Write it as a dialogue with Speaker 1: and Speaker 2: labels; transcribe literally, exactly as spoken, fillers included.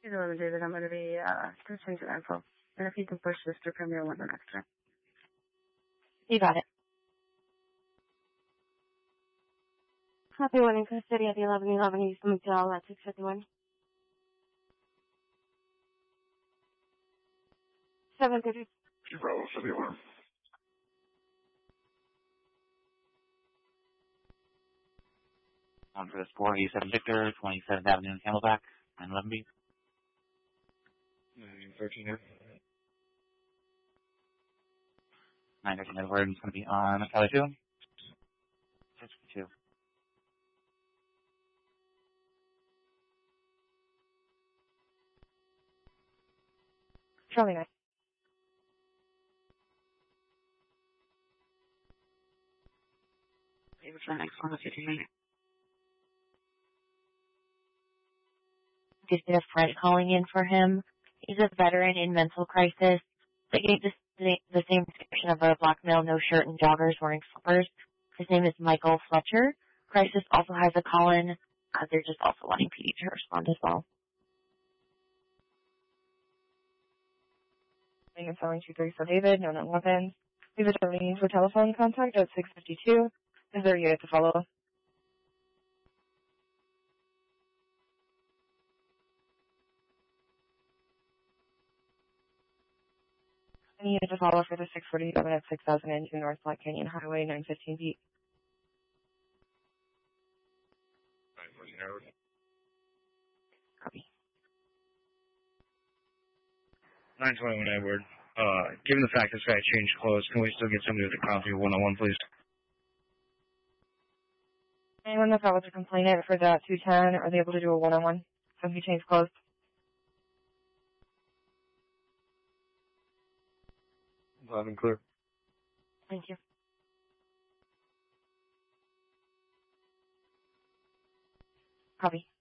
Speaker 1: Hello, David. I'm going to be uh, searching your info. And if you can push this to Premier London Extra.
Speaker 2: You got it. Copy one in custody at the eleven eleven East McDowell at six fifty-one. seven thirty.
Speaker 3: Bravo, seventy-one.
Speaker 4: On for the four eighty-seven Victor, twenty-seventh Avenue in Camelback, nine eleven B.
Speaker 3: nine thirteen here.
Speaker 4: nine thirteen Edward is going to be on Kelly two. six two.
Speaker 2: Charlie nine.
Speaker 1: David for the next one, fifteen minutes.
Speaker 2: Just a friend calling in for him. He's a veteran in mental crisis. They gave this, the, the same description of a black male, no shirt and joggers wearing slippers. His name is Michael Fletcher. Crisis also has a call-in. Uh, they're just also wanting P D to respond as well.
Speaker 5: It's seven two three for David, no known weapons. Leave a terminating for telephone contact at six fifty-two. Is there a unit to follow? Any unit to follow for the six forty-seven at six thousand and two North Black Canyon Highway, nine fifteen feet.
Speaker 3: nine fourteen Edward.
Speaker 5: Copy.
Speaker 3: nine twenty-one Edward. Uh, given the fact this guy changed clothes, can we still get somebody with a copy of one oh one, please?
Speaker 5: Anyone that's out with a complainant for that two ten, are they able to do a one-on-one? So he changed clothes.
Speaker 3: Loud and clear.
Speaker 5: Thank you. Copy.